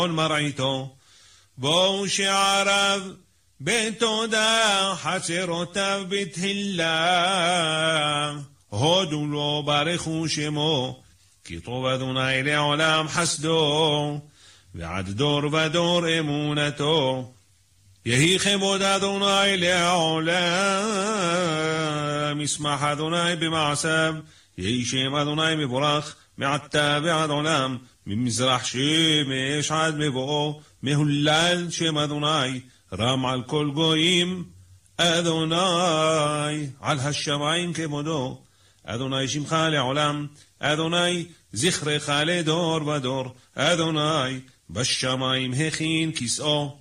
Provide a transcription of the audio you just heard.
מרעיתו, בואו שעריו בתודה, חצרותיו בתהילה, הודו לו ברכו שמו, כי טוב אדוני לעולם חסדו, ועד דור ודור אמונתו. יהי כבוד אדוני לעולם, ישמח אדוני במעשיו, יהי שם אדוני מבורך, מעתה ועד עולם, ממזרח שמש עד מבואו, מהולל שם אדוני, רם על כל גויים, אדוני על השמיים כבודו, אדוני שמך לעולם, אדוני זכרך לדור ודור, אדוני בשמיים הכין כיסאו,